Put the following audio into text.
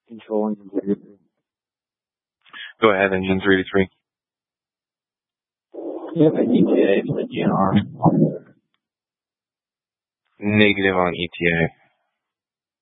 Control engine 33. Go ahead, engine 33. Yep, at ETA for the GNR. Negative on ETA.